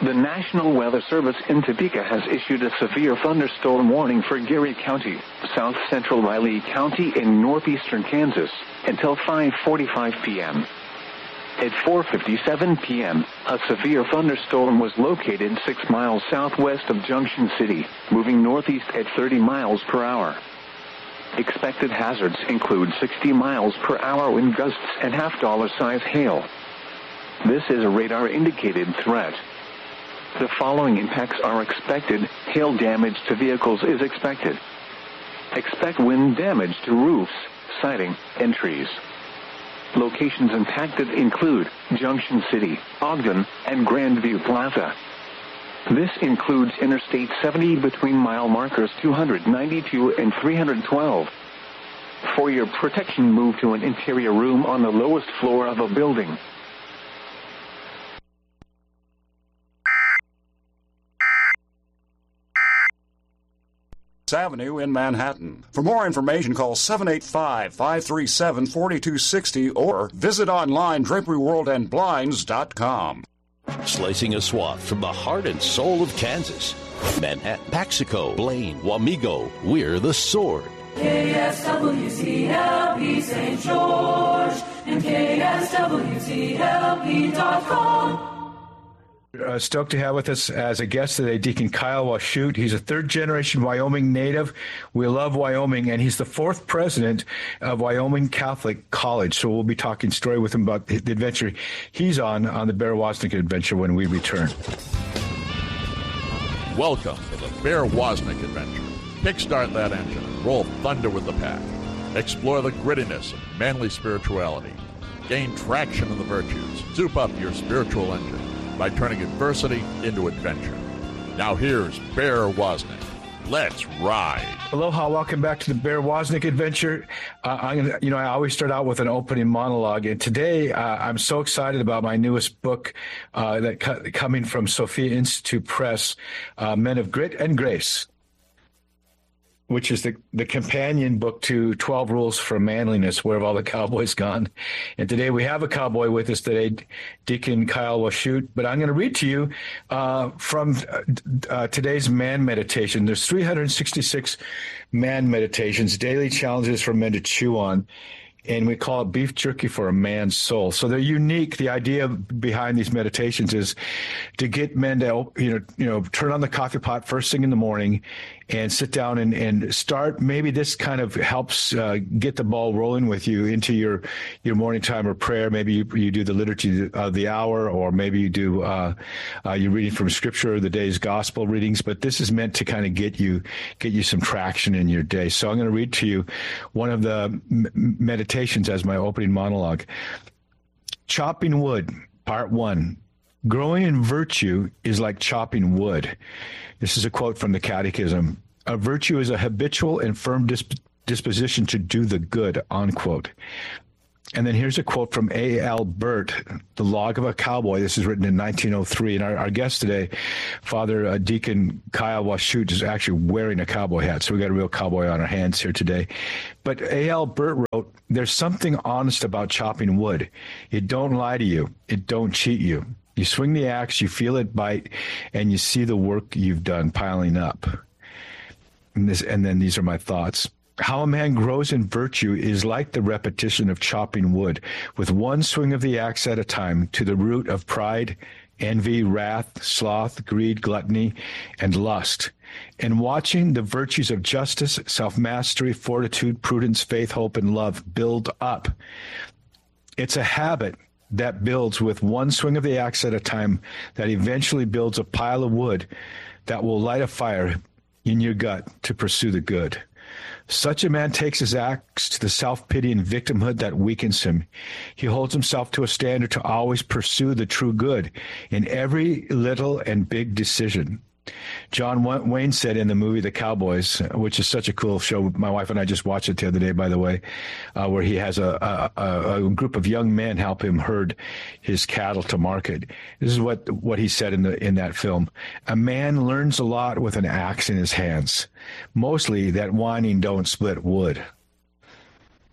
The National Weather Service in Topeka has issued a severe thunderstorm warning for Geary County, south central Riley County, in northeastern Kansas until 5:45 p.m. At 4:57 p.m., a severe thunderstorm was located 6 miles southwest of Junction City, moving northeast at 30 miles per hour. Expected hazards include 60 miles per hour wind gusts and half-dollar-size hail. This is a radar-indicated threat. The following impacts are expected. Hail damage to vehicles is expected. Expect wind damage to roofs, siding, and trees. Locations impacted include Junction City, Ogden, and Grandview Plaza. This includes Interstate 70 between mile markers 292 and 312. For your protection, move to an interior room on the lowest floor of a building. Avenue in Manhattan. For more information, call 785-537-4260 or visit online draperyworldandblinds.com. Slicing a swath from the heart and soul of Kansas. Manhattan, Paxico, Blaine, Wamego, we're the Sword. KSWCLP St. George and KSWCLP.com. Stoked to have with us as a guest today Deacon Kyle Washut. He's a third-generation Wyoming native. We love Wyoming, and he's the fourth president of Wyoming Catholic College. So we'll be talking story with him about the adventure he's on the Bear Wozniak adventure when we return. Welcome to the Bear Wozniak adventure. Kickstart that engine and roll thunder with the pack. Explore the grittiness of manly spirituality. Gain traction in the virtues. Soup up your spiritual engine by turning adversity into adventure. Now here's Bear Wozniak. Let's ride. Aloha, welcome back to the Bear Wozniak adventure. I always start out with an opening monologue, and today I'm so excited about my newest book coming from Sophia Institute Press, Men of Grit and Grace, which is the companion book to 12 Rules for Manliness, Where Have All the Cowboys Gone? And today we have a cowboy with us today, Deacon Kyle Washut. But I'm going to read to you from today's man meditation. There's 366 man meditations, daily challenges for men to chew on. And we call it beef jerky for a man's soul. So they're unique. The idea behind these meditations is to get men to, turn on the coffee pot first thing in the morning and sit down and start. Maybe this kind of helps get the ball rolling with you into your morning time of prayer. Maybe you do the liturgy of the hour, or maybe you do you're reading from Scripture, the day's gospel readings. But this is meant to kind of get you some traction in your day. So I'm going to read to you one of the meditations as my opening monologue. Chopping wood, part 1. Growing in virtue is like chopping wood. This is a quote from the Catechism. A virtue is a habitual and firm disposition to do the good, unquote. And then here's a quote from A.L. Burt, The Log of a Cowboy. This is written in 1903. And our guest today, Father Deacon Kyle Washut, is actually wearing a cowboy hat. So we got a real cowboy on our hands here today. But A.L. Burt wrote, there's something honest about chopping wood. It don't lie to you. It don't cheat you. You swing the axe, you feel it bite, and you see the work you've done piling up. And then these are my thoughts. How a man grows in virtue is like the repetition of chopping wood, with one swing of the axe at a time, to the root of pride, envy, wrath, sloth, greed, gluttony, and lust. And watching the virtues of justice, self-mastery, fortitude, prudence, faith, hope, and love build up. It's a habit that builds with one swing of the axe at a time, that eventually builds a pile of wood that will light a fire in your gut to pursue the good. Such a man takes his axe to the self-pity and victimhood that weakens him. He holds himself to a standard to always pursue the true good in every little and big decision. John Wayne said in the movie The Cowboys, which is such a cool show. My wife and I just watched it the other day, by the way, where he has a group of young men help him herd his cattle to market. This is what he said in that film. A man learns a lot with an axe in his hands, mostly that whining don't split wood.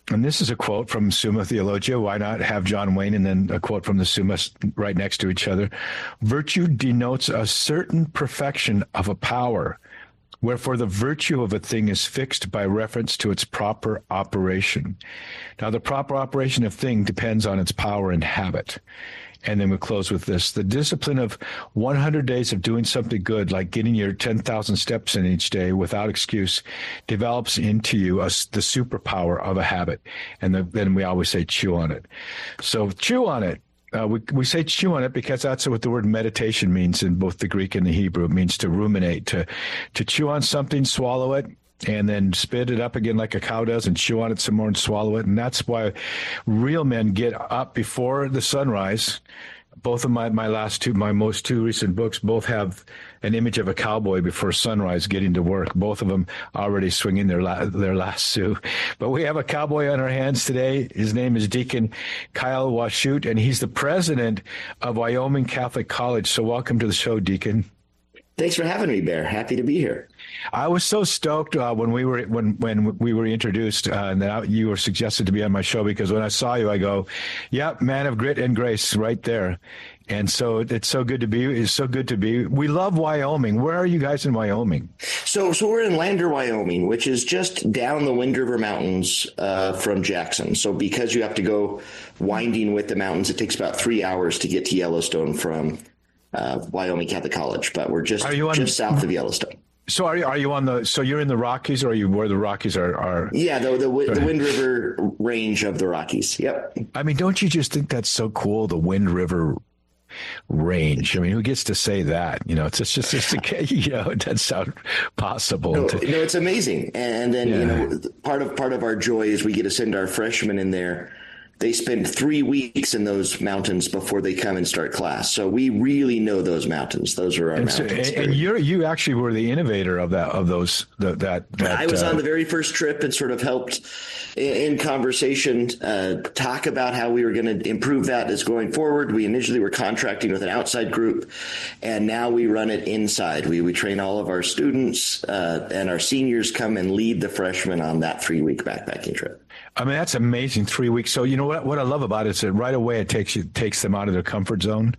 And this is a quote from Summa Theologia. Why not have John Wayne and then a quote from the Summa right next to each other? Virtue denotes a certain perfection of a power, wherefore the virtue of a thing is fixed by reference to its proper operation. Now, the proper operation of thing depends on its power and habit. And then we close with this. The discipline of 100 days of doing something good, like getting your 10,000 steps in each day without excuse, develops into you the superpower of a habit. And then we always say, chew on it. So chew on it. We say chew on it because that's what the word meditation means in both the Greek and the Hebrew. It means to ruminate, to chew on something, swallow it, and then spit it up again like a cow does and chew on it some more and swallow it. And that's why real men get up before the sunrise. Both of my most two recent books both have an image of a cowboy before sunrise getting to work. Both of them already swinging their lasso. But we have a cowboy on our hands today. His name is Deacon Kyle Washut, and he's the president of Wyoming Catholic College. So welcome to the show, Deacon. Thanks for having me, Bear. Happy to be here. I was so stoked when we were introduced and that you were suggested to be on my show, because when I saw you, I go, "Yeah, man of grit and grace, right there." And so it's so good to be. It's so good to be. We love Wyoming. Where are you guys in Wyoming? So we're in Lander, Wyoming, which is just down the Wind River Mountains from Jackson. So because you have to go winding with the mountains, it takes about 3 hours to get to Yellowstone from Wyoming Catholic College, but we're just south of Yellowstone. So are you on the? So you're in the Rockies, or are you where the Rockies are? Yeah, the Wind River range of the Rockies. Yep. I mean, don't you just think that's so cool? The Wind River range. I mean, who gets to say that? You know, it's just you know, it doesn't sound possible. No, it's amazing. And then you know, part of our joy is we get to send our freshmen in there. They spend 3 weeks in those mountains before they come and start class. So we really know those mountains. Those are our mountains. And you actually were the innovator of those. I was on the very first trip and sort of helped in conversation talk about how we were going to improve that as going forward. We initially were contracting with an outside group, and now we run it inside. We train all of our students, and our seniors come and lead the freshmen on that 3-week backpacking trip. I mean, that's amazing. 3 weeks. So, you know what I love about it is that right away it takes them out of their comfort zone.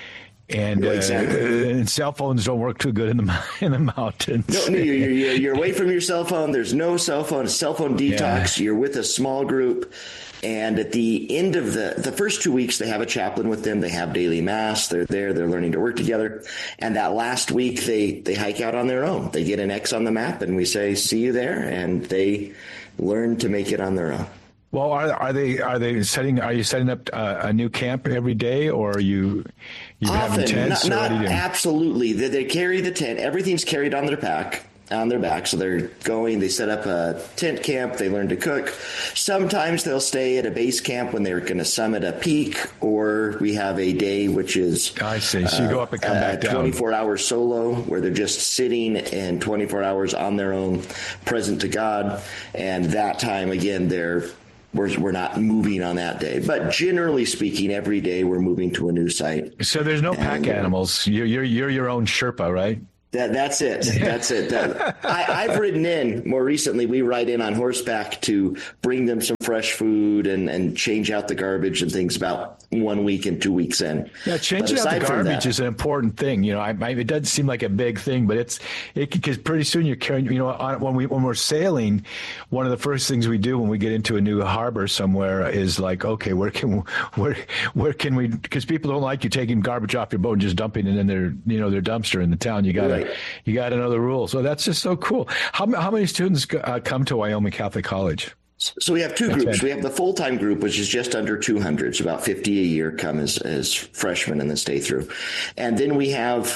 And, exactly. And cell phones don't work too good in the mountains. No, you're away from your cell phone. There's no cell phone. It's cell phone detox. Yeah. You're with a small group. And at the end of the first 2 weeks, they have a chaplain with them. They have daily mass. They're there. They're learning to work together. And that last week, they hike out on their own. They get an X on the map, and we say, "See you there." And they learn to make it on their own. Well, are you setting up a new camp every day, or are you having tents? Not absolutely. They carry the tent. Everything's carried on their back. So they're going, they set up a tent camp, they learn to cook. Sometimes they'll stay at a base camp when they're going to summit a peak, or we have a day which is I see. So you go up and come back down. 24-hour solo where they're just sitting and 24 hours on their own, present to God. And that time, again, we're not moving on that day, but generally speaking, every day we're moving to a new site. So there's no pack animals. You're your own Sherpa, right? That's it. That's it. I've ridden in more recently. We ride in on horseback to bring them some fresh food and change out the garbage and things about 1 week and 2 weeks in. Yeah, changing out the garbage is an important thing. You know, it doesn't seem like a big thing, but it's because pretty soon you're carrying. You know, when we're sailing, one of the first things we do when we get into a new harbor somewhere is like, okay, where can we? Because people don't like you taking garbage off your boat and just dumping it in their dumpster in the town. You got to know the rules. So that's just so cool. How many students come to Wyoming Catholic College? So we have two groups. We have the full-time group, which is just under 200. It's about 50 a year come as freshmen and then stay through. And then we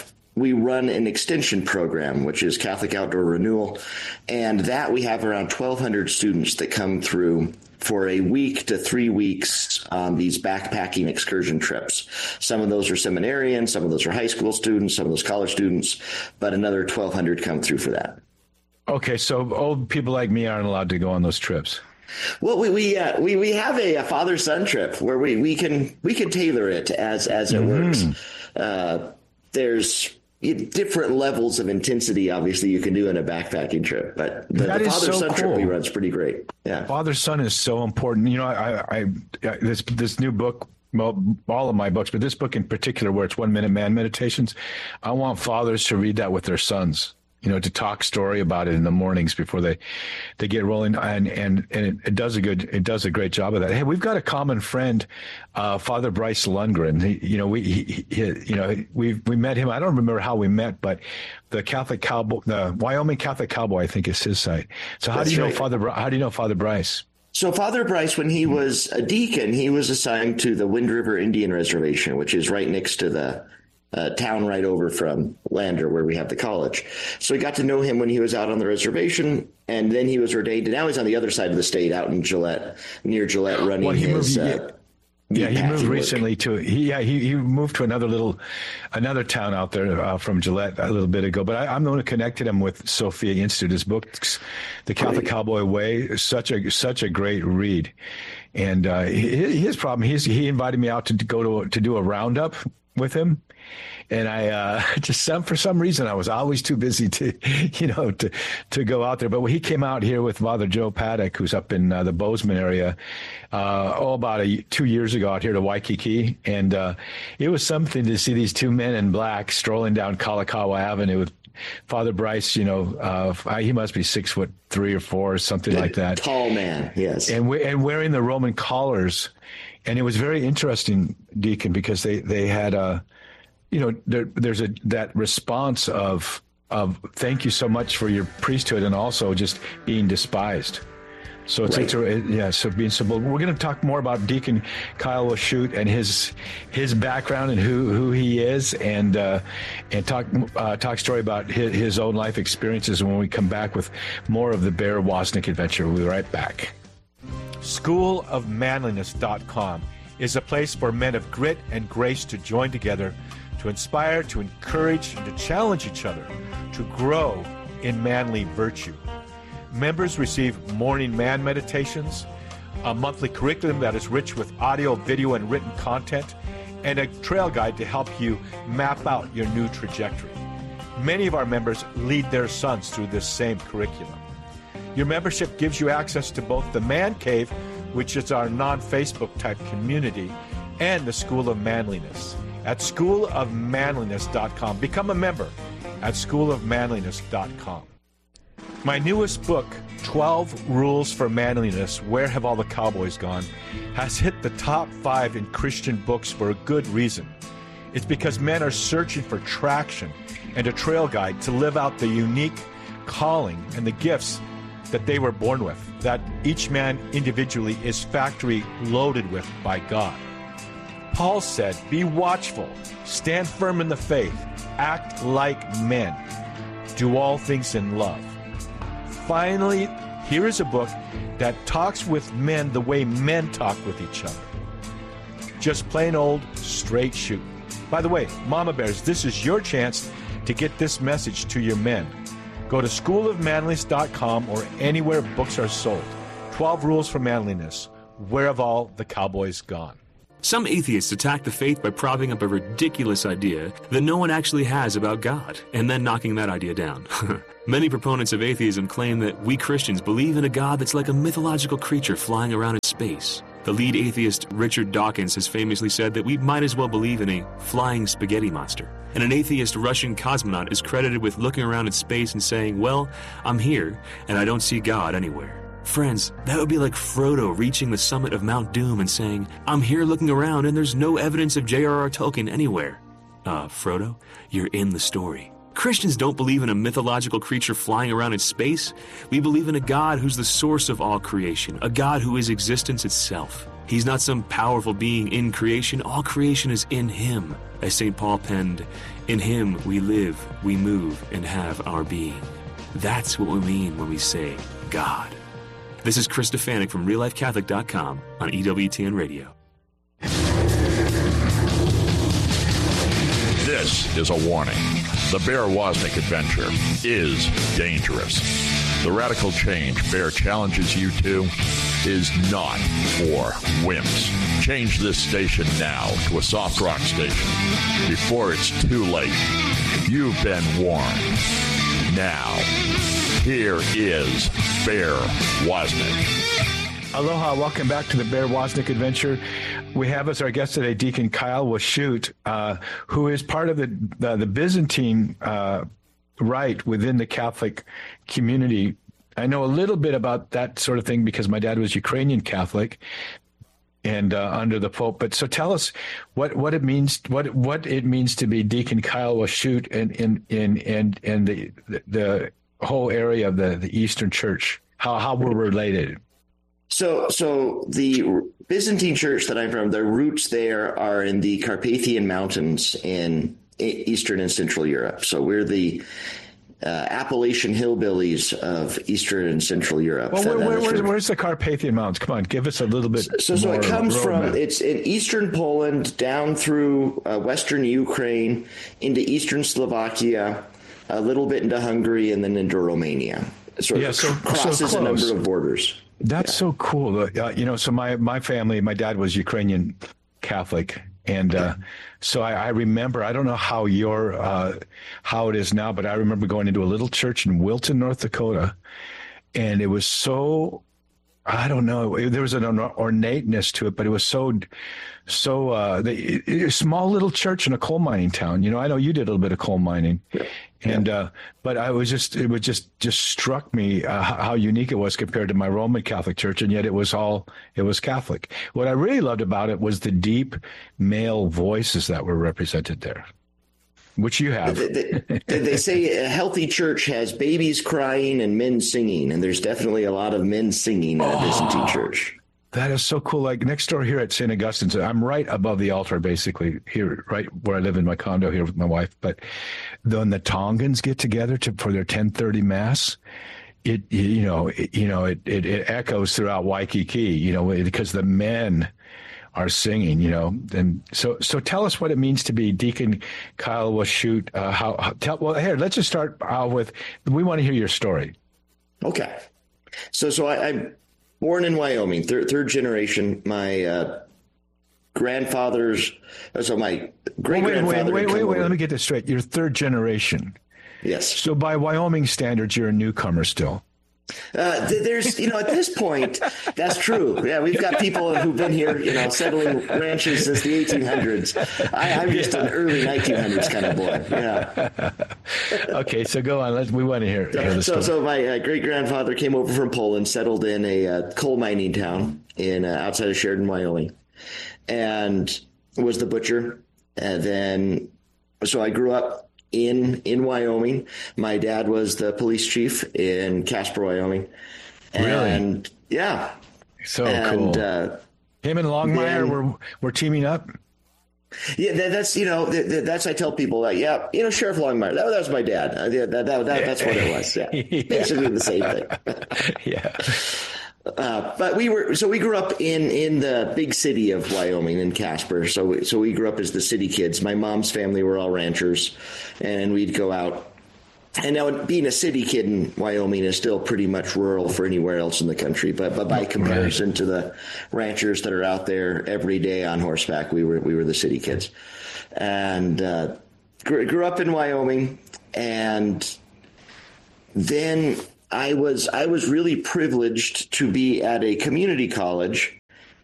run an extension program, which is Catholic Outdoor Renewal. And that we have around 1,200 students that come through for a week to 3 weeks on these backpacking excursion trips. Some of those are seminarians, some of those are high school students, some of those college students, but another 1,200 come through for that. Okay, so old people like me aren't allowed to go on those trips. Well, we have a father-son trip where we can tailor it as it works. There's different levels of intensity, obviously, you can do in a backpacking trip. But the father-son trip we run is pretty great. Yeah, father-son is so important. You know, I this new book. Well, all of my books, but this book in particular, where it's 1 Minute Man Meditations, I want fathers to read that with their sons. You know, to talk story about it in the mornings before they get rolling, and it does a great job of that. Hey, we've got a common friend, Father Bryce Lundgren. We met him. I don't remember how we met, but the Wyoming Catholic Cowboy, I think is his site. So how do you know Father Bryce? So Father Bryce, when he was a deacon, he was assigned to the Wind River Indian Reservation, which is right next to the town right over from Lander, where we have the college. So we got to know him when he was out on the reservation, and then he was ordained. And now he's on the other side of the state, out in Gillette, near Gillette, running his. He moved recently he moved to another town out there from Gillette a little bit ago. But I'm the one who connected him with Sophia Institute. His book, The Catholic Cowboy Way, is such a great read. And his problem, he invited me out to do a roundup with him. And I for some reason I was always too busy to go out there. But when he came out here with Father Joe Paddock, who's up in the Bozeman area, about 2 years ago out here to Waikiki, and it was something to see these two men in black strolling down Kalakaua Avenue with Father Bryce. He must be 6'3" or 4 or something like that. Tall man, yes, and wearing the Roman collars, and it was very interesting, Deacon, because they had there's that response of thank you so much for your priesthood, and also just being despised. So so being simple. We're going to talk more about Deacon Kyle Washut and his background and who he is, and talk story about his own life experiences when we come back with more of the Bear Wozniak adventure. We'll be right back. SchoolofManliness.com is a place for men of grit and grace to join together, to inspire, to encourage, and to challenge each other to grow in manly virtue. Members receive morning man meditations, a monthly curriculum that is rich with audio, video, and written content, and a trail guide to help you map out your new trajectory. Many of our members lead their sons through this same curriculum. Your membership gives you access to both the Man Cave, which is our non-Facebook type community, and the School of Manliness at schoolofmanliness.com. Become a member at schoolofmanliness.com. My newest book, 12 Rules for Manliness, Where Have All the Cowboys Gone?, has hit the top 5 in Christian books for a good reason. It's because men are searching for traction and a trail guide to live out the unique calling and the gifts that they were born with, that each man individually is factory loaded with by God. Paul said, be watchful, stand firm in the faith, act like men, do all things in love. Finally, here is a book that talks with men the way men talk with each other. Just plain old straight shoot. By the way, Mama Bears, this is your chance to get this message to your men. Go to schoolofmanliness.com or anywhere books are sold. 12 Rules for Manliness. Where have all the cowboys gone? Some atheists attack the faith by propping up a ridiculous idea that no one actually has about God, and then knocking that idea down. Many proponents of atheism claim that we Christians believe in a God that's like a mythological creature flying around in space. The lead atheist, Richard Dawkins, has famously said that we might as well believe in a flying spaghetti monster. And an atheist Russian cosmonaut is credited with looking around in space and saying, well, I'm here, and I don't see God anywhere. Friends, that would be like Frodo reaching the summit of Mount Doom and saying, I'm here looking around and there's no evidence of J.R.R. Tolkien anywhere. Frodo, you're in the story. Christians don't believe in a mythological creature flying around in space. We believe in a God who's the source of all creation, a God who is existence itself. He's not some powerful being in creation. All creation is in Him. As St. Paul penned, in Him we live, we move, and have our being. That's what we mean when we say God. This is Chris Stefanik from RealLifeCatholic.com on EWTN Radio. This is a warning. The Bear Wozniak adventure is dangerous. The radical change Bear challenges you to is not for wimps. Change this station now to a soft rock station before it's too late. You've been warned. Now, here is Bear Wozniak. Aloha, welcome back to the Bear Wozniak Adventure. We have as our guest today Deacon Kyle Washut, who is part of the Byzantine rite within the Catholic community. I know a little bit about that sort of thing because my dad was Ukrainian Catholic and under the Pope. But so tell us what it means to be Deacon Kyle Washut and the whole area of the Eastern Church. How we're related. So the Byzantine Church that I'm from, their roots there are in the Carpathian Mountains in Eastern and Central Europe. So we're the Appalachian hillbillies of Eastern and Central Europe. Well, where's the Carpathian Mountains? Come on, give us a little bit. So it comes from, it's in Eastern Poland, down through Western Ukraine, into Eastern Slovakia, a little bit into Hungary, and then into Romania. So crosses a number of borders. That's so cool. So my family, my dad was Ukrainian Catholic. And so I remember, I don't know how how it is now, but I remember going into a little church in Wilton, North Dakota. And it was so, I don't know, there was an ornateness to it, but it was a small little church in a coal mining town. I know you did a little bit of coal mining. And, but it just struck me how unique it was compared to my Roman Catholic church. And yet it was Catholic. What I really loved about it was the deep male voices that were represented there, which you have. They say a healthy church has babies crying and men singing. And there's definitely a lot of men singing in a Byzantine church. That is so cool. Like next door here at St. Augustine's, I'm right above the altar, basically here, right where I live in my condo here with my wife. But when the Tongans get together for their 10:30 mass, it echoes throughout Waikiki, because the men are singing, And so tell us what it means to be Deacon Kyle Washut. Here, let's just start out with, we want to hear your story. Okay. So I'm born in Wyoming, third generation. My grandfather's, so my great-grandfather. Wait, let me get this straight. You're third generation. Yes. So by Wyoming standards, you're a newcomer still. There's, at this point, that's true. Yeah, we've got people who've been here, settling ranches since the 1800s. I'm just an early 1900s kind of boy. Yeah. Okay, so go on. We want to hear the story. So my great-grandfather came over from Poland, settled in a coal mining town outside of Sheridan, Wyoming, and was the butcher. And then, so I grew up in Wyoming. My dad was the police chief in Casper, Wyoming. And really? Yeah. So cool. Him and Longmire were teaming up. Yeah, that's I tell people that. Yeah, Sheriff Longmire. That was my dad. That's what it was. Yeah, basically the same thing. Yeah. But we grew up in the big city of Wyoming in Casper. So we grew up as the city kids. My mom's family were all ranchers, and we'd go out. And now being a city kid in Wyoming is still pretty much rural for anywhere else in the country. But by comparison to the ranchers that are out there every day on horseback, we were the city kids. And grew up in Wyoming, and then I was really privileged to be at a community college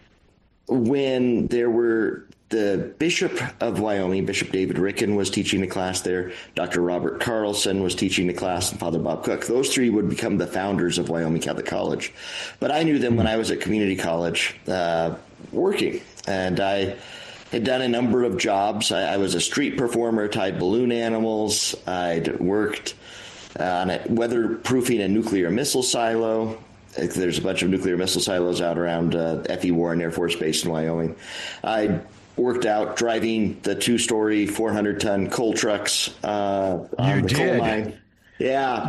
when there were the Bishop of Wyoming, Bishop David Ricken, was teaching a class there. Dr. Robert Carlson was teaching a class, and Father Bob Cook. Those three would become the founders of Wyoming Catholic College. But I knew them when I was at community college working, and I had done a number of jobs. I was a street performer, tied balloon animals. I'd worked on weatherproofing a nuclear missile silo. There's a bunch of nuclear missile silos out around F.E. Warren Air Force Base in Wyoming. I worked out driving the 2-story 400-ton coal trucks on the coal mine. Yeah,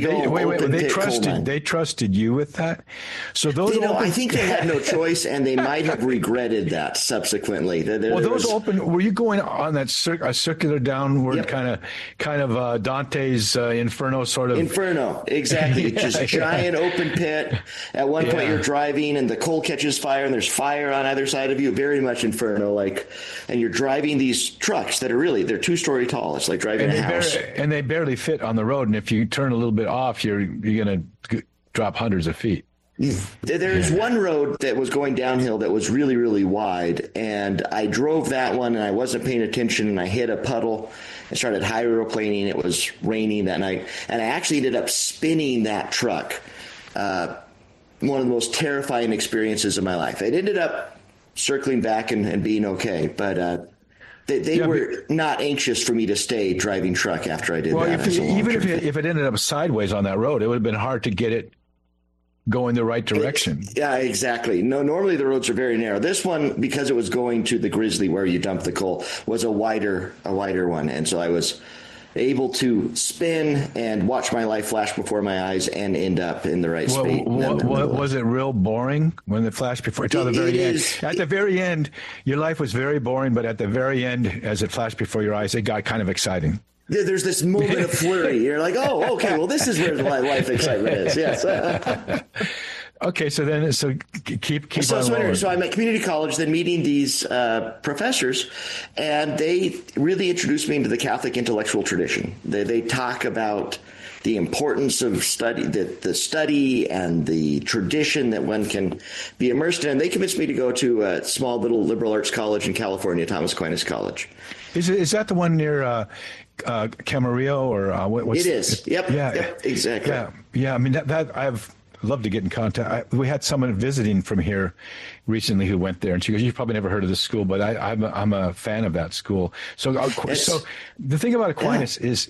they trusted you with that. So those I think they had no choice, and they might have regretted that subsequently. Were you going on that circular downward kind of Dante's Inferno sort of? Inferno, exactly. Just giant open pit. At one point, you're driving, and the coal catches fire, and there's fire on either side of you. Very much Inferno like, and you're driving these trucks that are they're 2-story tall. It's like driving a house, and they barely fit on the road. And if you turn a little bit off, you're going to drop hundreds of feet. There's one road that was going downhill that was really, really wide, and I drove that one, and I wasn't paying attention, and I hit a puddle and started hydroplaning. It was raining that night, and I actually ended up spinning that truck. One of the most terrifying experiences of my life. It ended up circling back and being okay, but they were not anxious for me to stay driving truck after I did that. If it ended up sideways on that road, it would have been hard to get it going the right direction. Yeah, exactly. No, normally the roads are very narrow. This one, because it was going to the Grizzly where you dump the coal, was a wider one, and so I was able to spin and watch my life flash before my eyes and end up in the right space. Was it real boring when it flashed before? Until the very end. At the very end, your life was very boring, but at the very end, as it flashed before your eyes, it got kind of exciting. There's this moment of flurry. You're like, oh, okay, well, this is where the life excitement is. Yes. Okay, so keep so I'm at community college, then meeting these professors, and they really introduced me into the Catholic intellectual tradition. They talk about the importance of the study and the tradition that one can be immersed in. And they convinced me to go to a small little liberal arts college in California, Thomas Aquinas College. Is that the one near Camarillo or what's it is? Yep. Yeah. Yep, exactly. Yeah. I mean that I've love to get in contact. We had someone visiting from here recently who went there, and she goes, "You've probably never heard of this school, but I'm a fan of that school." So the thing about Aquinas is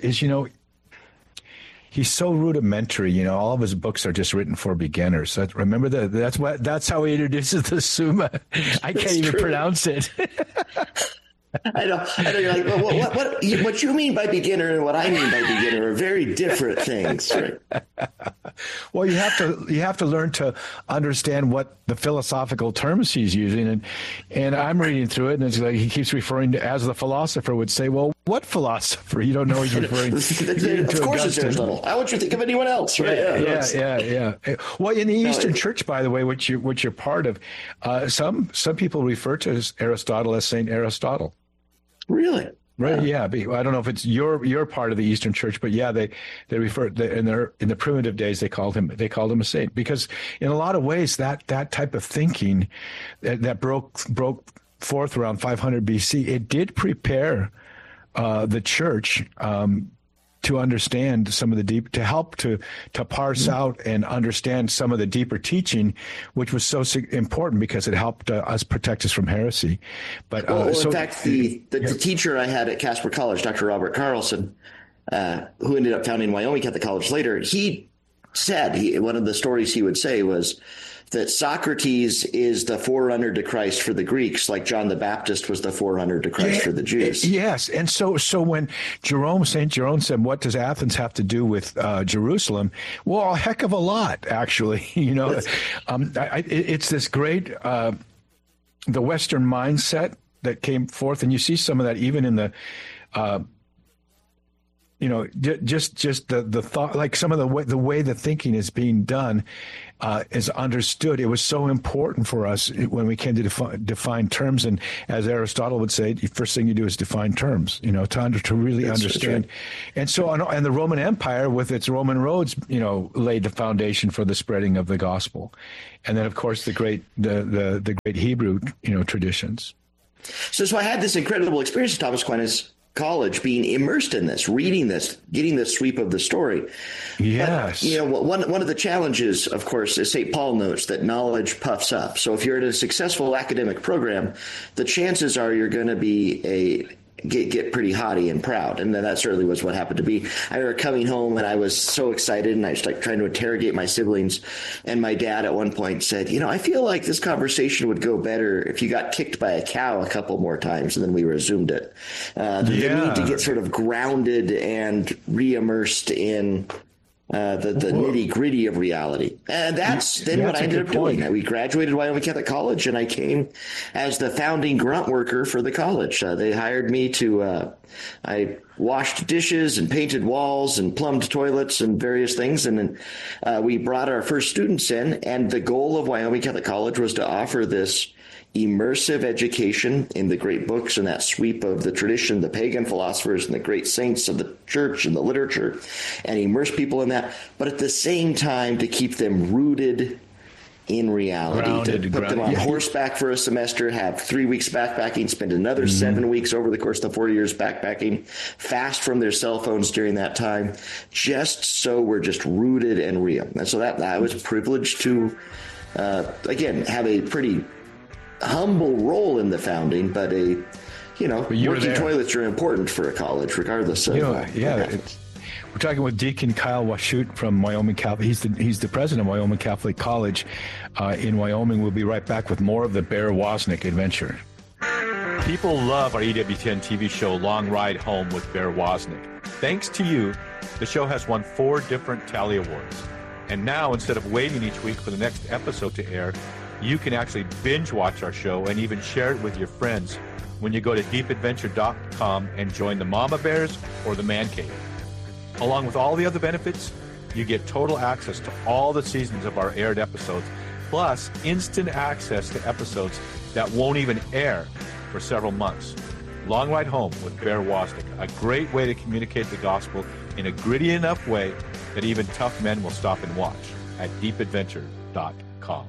he's so rudimentary. All of his books are just written for beginners. So remember that's how he introduces the Summa. I can't even pronounce it. I know. You're like, well, what you mean by beginner and what I mean by beginner are very different things, right? Well, you have to learn to understand what the philosophical terms he's using, and I'm reading through it, and it's like he keeps referring to, as the philosopher would say, well, what philosopher? You don't know he's referring to. Of course, it's Aristotle. How would you think of anyone else, right? Yeah. Well, in the Eastern Church, by the way, which you're part of, some people refer to Aristotle as Saint Aristotle. Really? Right. Yeah. I don't know if it's your part of the Eastern Church, but yeah, they refer in the primitive days they called him a saint, because in a lot of ways that type of thinking that broke forth around 500 BC, it did prepare the church to understand some of the to help to parse out and understand some of the deeper teaching, which was so important because it helped us protect us from heresy. But in fact, the teacher I had at Casper College, Dr. Robert Carlson, who ended up founding Wyoming Catholic College later, he said one of the stories he would say was that Socrates is the forerunner to Christ for the Greeks, like John the Baptist was the forerunner to Christ for the Jews. Yes, and so when St. Jerome said, "What does Athens have to do with Jerusalem?" Well, a heck of a lot, actually. It's this great the Western mindset that came forth, and you see some of that even in the. Just the thought, like some of the way the thinking is being done is understood. It was so important for us when we came to define terms. And as Aristotle would say, the first thing you do is define terms, to really understand. Right. And so and the Roman Empire with its Roman roads, laid the foundation for the spreading of the gospel. And then, of course, the great Hebrew, traditions. So I had this incredible experience at Thomas Aquinas College, being immersed in this, reading this, getting the sweep of the story. Yes. But, one of the challenges, of course, is St. Paul notes that knowledge puffs up. So if you're at a successful academic program, the chances are you're going to be get pretty haughty and proud. And then that certainly was what happened to be. I remember coming home and I was so excited, and I was like trying to interrogate my siblings. And my dad at one point said, I feel like this conversation would go better if you got kicked by a cow a couple more times, and then we resumed it. The need to get sort of grounded and re-immersed in the nitty gritty of reality. And that's what I ended up doing. We graduated Wyoming Catholic College, and I came as the founding grunt worker for the college. They hired me to, I washed dishes and painted walls and plumbed toilets and various things. And then we brought our first students in, and the goal of Wyoming Catholic College was to offer this immersive education in the great books and that sweep of the tradition, the pagan philosophers and the great saints of the church and the literature, and immerse people in that, but at the same time to keep them rooted in reality, to put them on horseback for a semester, have 3 weeks backpacking, spend another 7 weeks over the course of the 4 years backpacking, fast from their cell phones during that time, just so we're just rooted and real. And so that I was privileged to, again, have a pretty humble role in the founding, but working toilets are important for a college, regardless of. We're talking with Deacon Kyle Washut from Wyoming Catholic. He's the president of Wyoming Catholic College in Wyoming. We'll be right back with more of the Bear Wozniak adventure. People love our EWTN TV show, Long Ride Home with Bear Wozniak. Thanks to you, the show has won 4 different Tally Awards. And now, instead of waiting each week for the next episode to air, you can actually binge watch our show and even share it with your friends when you go to deepadventure.com and join the Mama Bears or the Man Cave. Along with all the other benefits, you get total access to all the seasons of our aired episodes, plus instant access to episodes that won't even air for several months. Long Ride Home with Bear Wozniak, a great way to communicate the gospel in a gritty enough way that even tough men will stop and watch at deepadventure.com.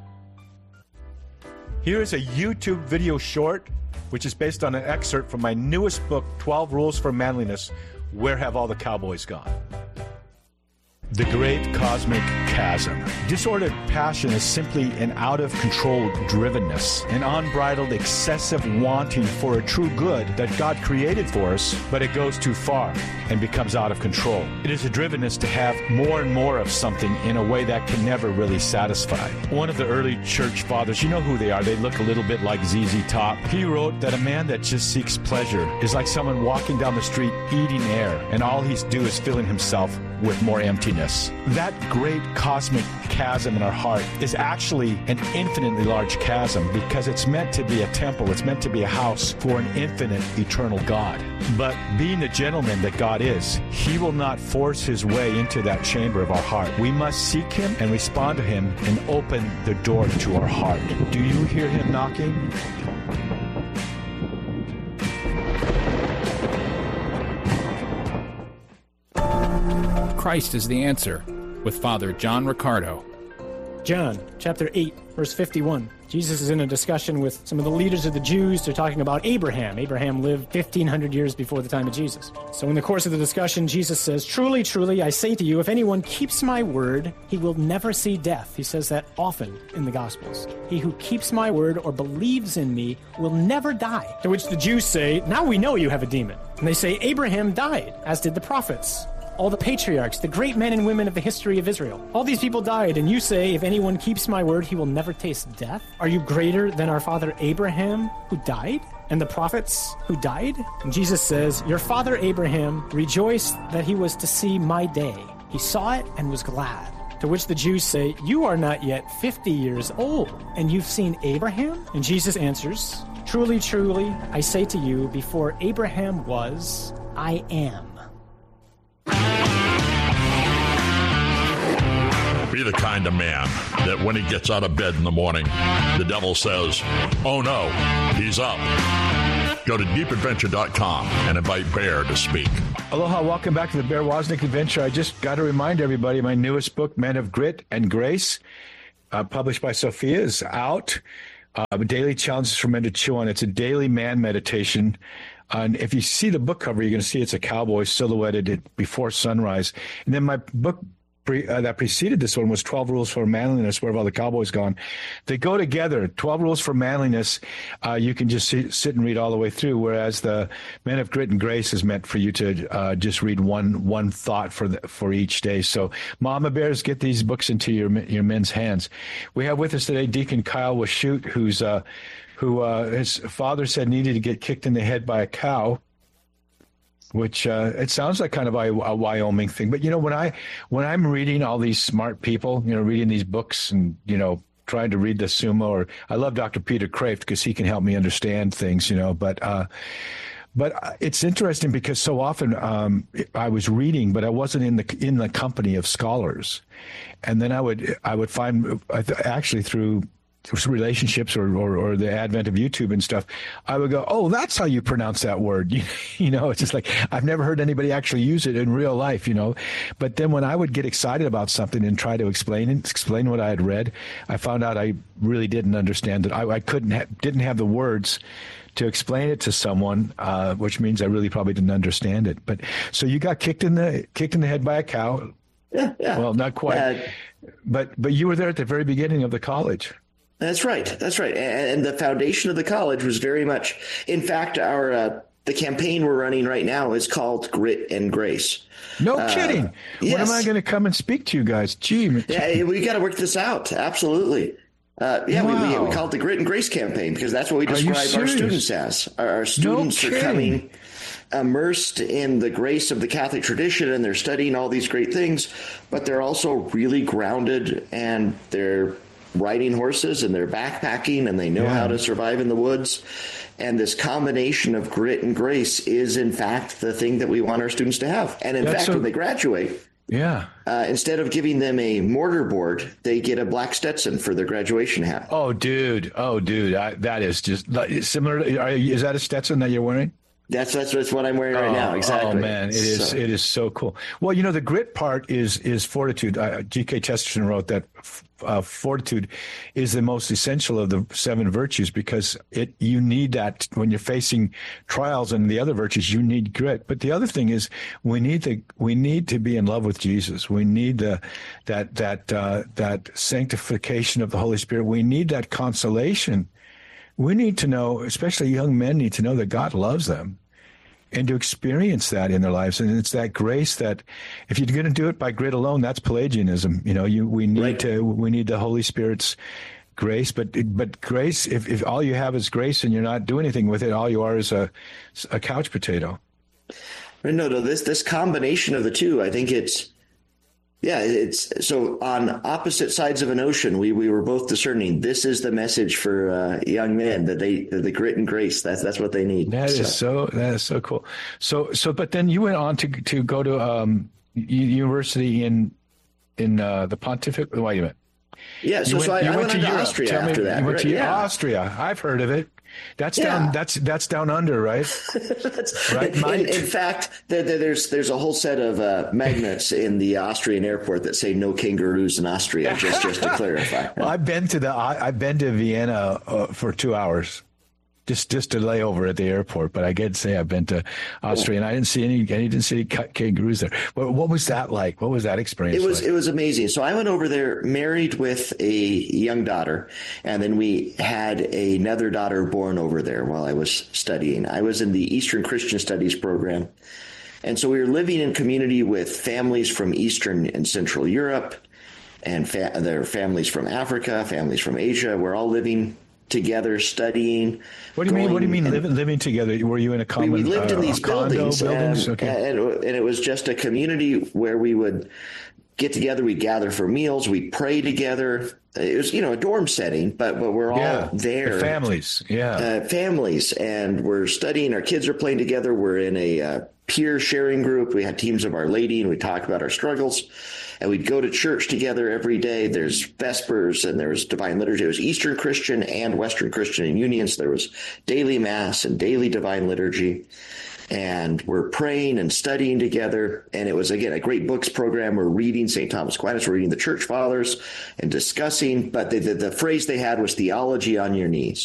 Here is a YouTube video short, which is based on an excerpt from my newest book, 12 Rules for Manliness, Where Have All the Cowboys Gone? The Great Cosmic Chasm. Disordered passion is simply an out-of-control drivenness, an unbridled, excessive wanting for a true good that God created for us, but it goes too far and becomes out of control. It is a drivenness to have more and more of something in a way that can never really satisfy. One of the early church fathers, you know who they are, they look a little bit like ZZ Top. He wrote that a man that just seeks pleasure is like someone walking down the street eating air, and all he's do is filling himself with more emptiness. That great cosmic chasm in our heart is actually an infinitely large chasm because it's meant to be a temple. It's meant to be a house for an infinite, eternal God. But being the gentleman that God is, He will not force His way into that chamber of our heart. We must seek Him and respond to Him and open the door to our heart. Do you hear Him knocking? Christ is the Answer, with Father John Riccardo. John, chapter 8, verse 51. Jesus is in a discussion with some of the leaders of the Jews. They're talking about Abraham. Abraham lived 1,500 years before the time of Jesus. So in the course of the discussion, Jesus says, "Truly, truly, I say to you, if anyone keeps my word, he will never see death." He says that often in the Gospels. "He who keeps my word or believes in me will never die." To which the Jews say, "Now we know you have a demon." And they say, "Abraham died, as did the prophets. All the patriarchs, the great men and women of the history of Israel. All these people died, and you say, if anyone keeps my word, he will never taste death? Are you greater than our father Abraham, who died? And the prophets who died?" And Jesus says, "Your father Abraham rejoiced that he was to see my day. He saw it and was glad." To which the Jews say, "You are not yet 50 years old, and you've seen Abraham?" And Jesus answers, "Truly, truly, I say to you, before Abraham was, I am." Be the kind of man that when he gets out of bed in the morning, the devil says, "Oh no, he's up." Go to deepadventure.com and invite Bear to speak. Aloha, welcome back to the Bear Wozniak Adventure. I just got to remind everybody, my newest book, Men of Grit and Grace, published by Sophia, is out. Daily Challenges for Men to Chew On. It's a daily man meditation. And if you see the book cover, you're going to see it's a cowboy silhouetted before sunrise. And then my book that preceded this one was 12 Rules for Manliness, where have all the cowboys gone? They go together. 12 Rules for Manliness, you can just sit and read all the way through, whereas the Men of Grit and Grace is meant for you to just read one thought for each day. So Mama Bears, get these books into your men's hands. We have with us today Deacon Kyle Washut, who his father said needed to get kicked in the head by a cow, which it sounds like kind of a Wyoming thing. But, when I'm reading all these smart people, reading these books and, trying to read the Summa, or I love Dr. Peter Kraft because he can help me understand things, but it's interesting because so often I was reading, but I wasn't in the company of scholars. And then I would find actually through relationships or the advent of YouTube and stuff, I would go, oh, that's how you pronounce that word. It's just like, I've never heard anybody actually use it in real life, But then when I would get excited about something and try to explain what I had read, I found out I really didn't understand it. I didn't have the words to explain it to someone, which means I really probably didn't understand it. But so you got kicked in the head by a cow. Yeah. Well, not quite. But you were there at the very beginning of the college. That's right. And the foundation of the college was very much, in fact, the campaign we're running right now is called Grit and Grace. No kidding. Yes. When am I going to come and speak to you guys? Gee. Yeah, we got to work this out. Absolutely. Wow. We call it the Grit and Grace campaign because that's what we describe our students as. Our students are coming immersed in the grace of the Catholic tradition, and they're studying all these great things, but they're also really grounded, and they're riding horses and they're backpacking and they know how to survive in the woods. And this combination of grit and grace is, in fact, the thing that we want our students to have. And in fact, when they graduate, instead of giving them a mortar board, they get a black Stetson for their graduation hat. Oh, dude. That is just similar. Is that a Stetson that you're wearing? That's what I'm wearing right now. Exactly. Oh man, it is so cool. Well, the grit part is fortitude. G.K. Chesterton wrote that fortitude is the most essential of the 7 virtues because you need that when you're facing trials, and the other virtues you need grit. But the other thing is we need to be in love with Jesus. We need that sanctification of the Holy Spirit. We need that consolation. We need to know, especially young men need to know that God loves them and to experience that in their lives. And it's that grace that if you're going to do it by grit alone, that's Pelagianism. We need the Holy Spirit's grace, but grace, if all you have is grace and you're not doing anything with it, all you are is a couch potato. No, this combination of the two, I think it's so on opposite sides of an ocean, we were both discerning this is the message for young men, that the grit and grace, that's what they need. That is so cool. So but then you went on to go to university in the Pontific. Wait a minute. Yeah, I went to Austria after that. You went to Austria. I've heard of it. That's down. That's down under, right? Right. In fact, there's a whole set of magnets in the Austrian airport that say "No kangaroos in Austria." Just to clarify. Well, I've been to Vienna for 2 hours. Just to lay over at the airport, but I get to say I've been to Austria and I didn't see any kangaroos there. What was that like? What was that experience? It was amazing. So I went over there married with a young daughter, and then we had another daughter born over there while I was studying. I was in the Eastern Christian Studies program, and so we were living in community with families from Eastern and Central Europe, and there are families from Africa, families from Asia. We're all living together, studying. What do you mean living together? Were you in a common? We lived in these buildings, okay. and it was just a community where we would get together. We'd gather for meals. We'd pray together. It was a dorm setting, but we're all there. The families, families, and we're studying. Our kids are playing together. We're in a peer sharing group. We had teams of Our Lady, and we talk about our struggles. And we'd go to church together every day. There's Vespers and there's Divine Liturgy. It was Eastern Christian and Western Christian in union. So there was daily Mass and daily Divine Liturgy. And we're praying and studying together. And it was, again, a great books program. We're reading St. Thomas Aquinas. We're reading the Church Fathers and discussing. But the phrase they had was theology on your knees.